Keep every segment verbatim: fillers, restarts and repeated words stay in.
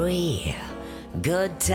Real good time.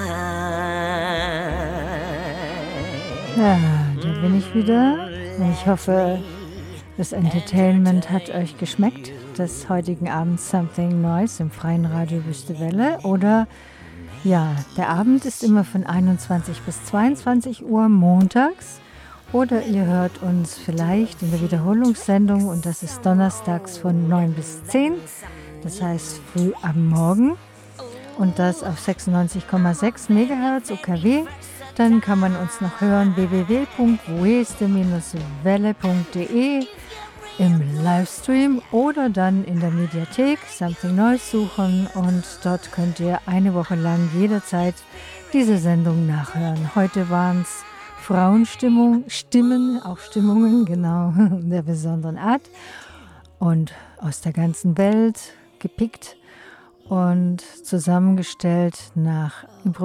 Ja, da bin ich wieder. Ich hoffe, das Entertainment hat euch geschmeckt, des heutigen Abends Something Neues im freien Radio Wüste Welle. Oder ja, der Abend ist immer von einundzwanzig bis zweiundzwanzig Uhr montags. Oder ihr hört uns vielleicht in der Wiederholungssendung und das ist donnerstags von neun bis zehn. Das heißt früh am Morgen. Und das auf sechsundneunzig Komma sechs Megahertz U K W. Dann kann man uns noch hören w w w punkt weste welle punkt de im Livestream oder dann in der Mediathek Something Neues suchen und dort könnt ihr eine Woche lang jederzeit diese Sendung nachhören. Heute waren es Frauenstimmung, Stimmen, auch Stimmungen, genau, der besonderen Art und aus der ganzen Welt gepickt und zusammengestellt nach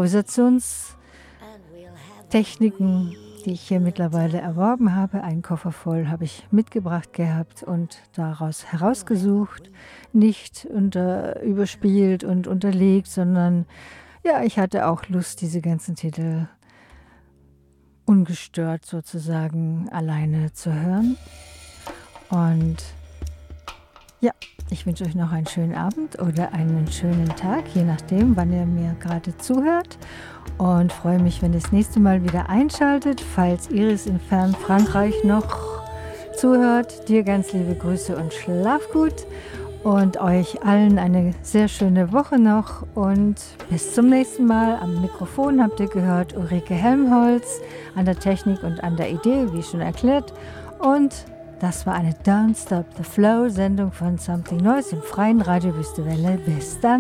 Improvisationstechniken, die ich hier mittlerweile erworben habe. Einen Koffer voll habe ich mitgebracht gehabt und daraus herausgesucht, nicht unter, überspielt und unterlegt, sondern ja, ich hatte auch Lust, diese ganzen Titel ungestört sozusagen alleine zu hören. Und ja, ich wünsche euch noch einen schönen Abend oder einen schönen Tag, je nachdem, wann ihr mir gerade zuhört. Und freue mich, wenn ihr das nächste Mal wieder einschaltet. Falls Iris in fern Frankreich noch zuhört, dir ganz liebe Grüße und schlaf gut. Und euch allen eine sehr schöne Woche noch. Und bis zum nächsten Mal. Am Mikrofon habt ihr gehört Ulrike Helmholtz, an der Technik und an der Idee, wie schon erklärt. Und das war eine Don't Stop the Flow Sendung von Something Neues im freien Radio Wüste Welle. Bis dann.